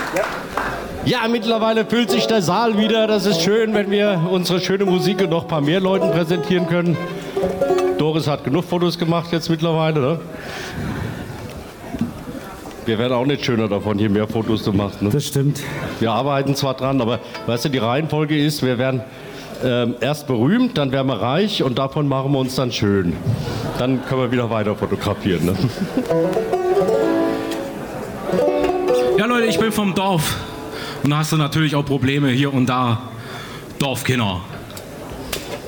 Ja, mittlerweile füllt sich der Saal wieder. Das ist schön, wenn wir unsere schöne Musik noch ein paar mehr Leuten präsentieren können. Doris hat genug Fotos gemacht jetzt mittlerweile, ne? Wir werden auch nicht schöner davon, hier mehr Fotos zu machen. Ne? Das stimmt. Wir arbeiten zwar dran, aber weißt du, die Reihenfolge ist, wir werden erst berühmt, dann werden wir reich und davon machen wir uns dann schön. Dann können wir wieder weiter fotografieren. Ne? Ja Leute, ich bin vom Dorf und da hast du natürlich auch Probleme hier und da. Dorfkinder.